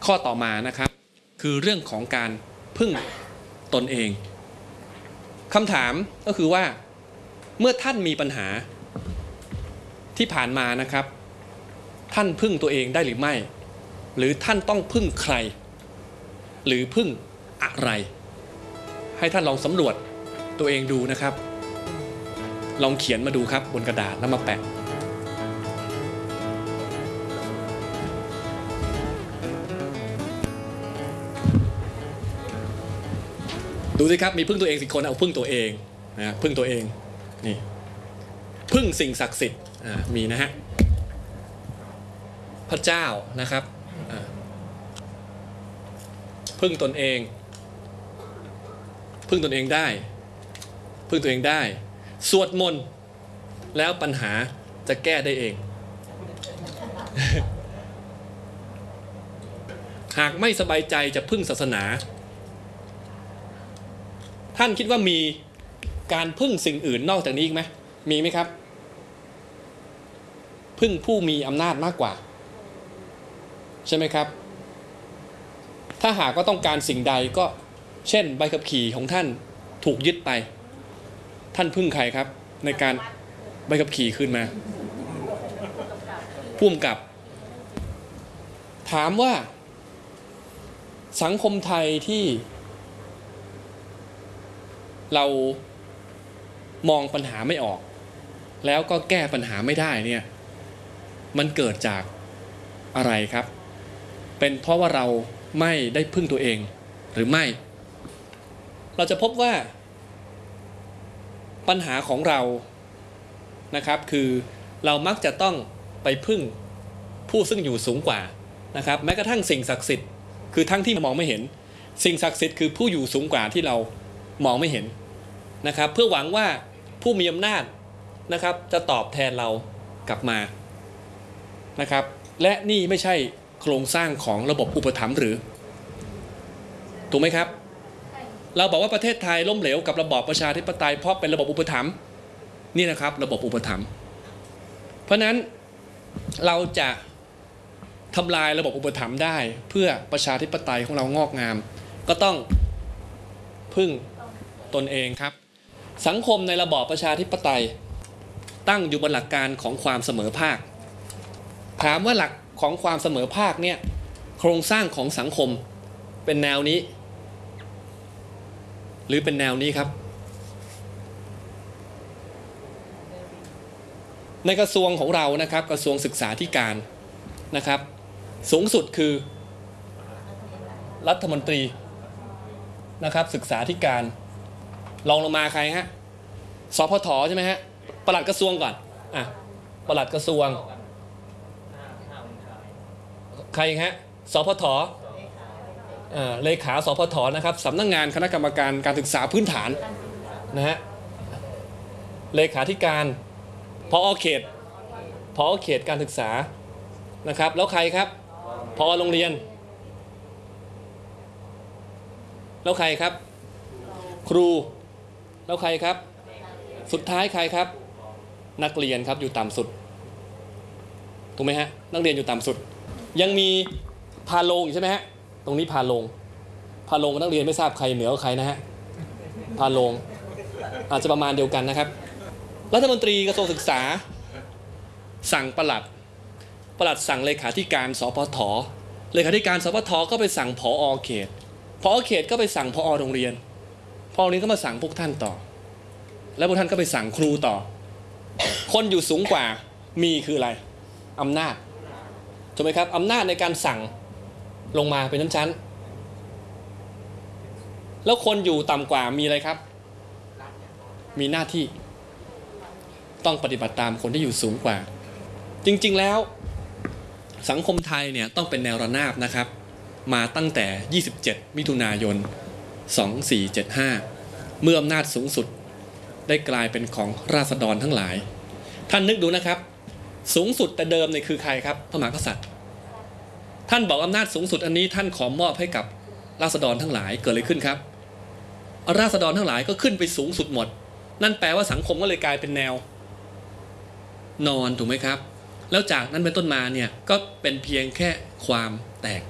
ข้อต่อมานะครับคือเรื่องของการพึ่งตนเองคำถามก็คือว่าเมื่อท่านมีปัญหาที่ผ่านมานะครับท่านพึ่งตัวเองได้หรือไม่หรือท่านต้องพึ่งใครหรือพึ่งอะไรให้ท่านลองสำรวจตัวเองดูนะครับลองเขียนมาดูครับบนกระดาษแล้วมาแปะดูสิครับมีพึ่งตัวเอง10 คนเอาพึ่งตัวเองนะพึ่งตัวเองนี่พึ่งสิ่งศักดิ์สิทธิ์มีนะฮะพระเจ้านะครับพึ่งตนเองพึ่งตนเองได้พึ่งตัวเองได้สวดมนต์แล้วปัญหาจะแก้ได้เอง หากไม่สบายใจจะพึ่งศาสนาท่านคิดว่ามีการพึ่งสิ่งอื่นนอกจากนี้อีกไหมมีไหมครับพึ่งผู้มีอำนาจมากกว่าใช่ไหมครับถ้าหากก็ต้องการสิ่งใดก็เช่นใบขับขี่ของท่านถูกยึดไปท่านพึ่งใครครับในการใบขับขี่คืนมาผู้กำกับถามว่าสังคมไทยที่เรามองปัญหาไม่ออกแล้วก็แก้ปัญหาไม่ได้เนี่ยมันเกิดจากอะไรครับเป็นเพราะว่าเราไม่ได้พึ่งตัวเองหรือไม่เราจะพบว่าปัญหาของเรานะครับคือเรามักจะต้องไปพึ่งผู้ซึ่งอยู่สูงกว่านะครับแม้กระทั่งสิ่งศักดิ์สิทธิ์คือทั้งที่มองไม่เห็นสิ่งศักดิ์สิทธิ์คือผู้อยู่สูงกว่าที่เรามองไม่เห็นนะครับเพื่อหวังว่าผู้มีอำนาจนะครับจะตอบแทนเรากลับมานะครับและนี่ไม่ใช่โครงสร้างของระบบอุปถัมภ์หรือถูกไหมครับเราบอกว่าประเทศไทยล้มเหลวกับระบอบประชาธิปไตยเพราะเป็นระบบอุปถัมภ์นี่นะครับระบบอุปถัมภ์เพราะนั้นเราจะทำลายระบบอุปถัมภ์ได้เพื่อประชาธิปไตยของเรางอกงามก็ต้องพึ่งตนเองครับสังคมในระบอบประชาธิปไตยตั้งอยู่บนหลักการของความเสมอภาคถามว่าหลักของความเสมอภาคเนี่ยโครงสร้างของสังคมเป็นแนวนี้หรือเป็นแนวนี้ครับในกระทรวงของเรานะครับกระทรวงศึกษาธิการนะครับสูงสุดคือรัฐมนตรีนะครับศึกษาธิการรองลงมาใครฮะสพทใช่ไหมฮะปลัดกระทรวงก่อนปลัดกระทรวงใครฮะสพทเลขาสพทนะครับสำนักงานคณะกรรมการการศึกษาพื้นฐานนะฮะเลขาธิการผอ.เขตการศึกษานะครับแล้วใครครับผอ.โรงเรียนแล้วใครครับครูแล้วใครครับสุดท้ายใครครับนักเรียนครับอยู่ต่ำสุดถูกไหมฮะนักเรียนอยู่ต่ำสุดยังมีพาโรงใช่ไหมฮะตรงนี้พาโรงกับนักเรียนไม่ทราบใครเหนือกว่าใครนะฮะพาโรงอาจจะประมาณเดียวกันนะครับรัฐมนตรีกระทรวงศึกษาสั่งปลัดสั่งเลขาธิการสพทเลขาธิการสพทก็ไปสั่งผอ.เขตก็ไปสั่งผอ.โรงเรียนพอโรงเรียนก็มาสั่งพวกท่านต่อแล้วพวกท่านก็ไปสั่งครูต่อคนอยู่สูงกว่ามีคืออะไรอำนาจถูกไหมครับอำนาจในการสั่งลงมาเป็นชั้นๆแล้วคนอยู่ต่ำกว่ามีอะไรครับมีหน้าที่ต้องปฏิบัติตามคนที่อยู่สูงกว่าจริงๆแล้วสังคมไทยเนี่ยต้องเป็นแนวระนาบนะครับมาตั้งแต่27มิถุนายน2475เมื่ออำนาจสูงสุดได้กลายเป็นของราษฎรทั้งหลายท่านนึกดูนะครับสูงสุดแต่เดิมเนี่ยคือใครครับพระมหากษัตริย์ท่านบอกอำนาจสูงสุดอันนี้ท่านขอมอบให้กับราษฎรทั้งหลายเกิดอะไรขึ้นครับราษฎรทั้งหลายก็ขึ้นไปสูงสุดหมดนั่นแปลว่าสังคมก็เลยกลายเป็นแนวนอนถูกไหมครับแล้วจากนั้นเป็นต้นมาเนี่ยก็เป็นเพียงแค่ความแตก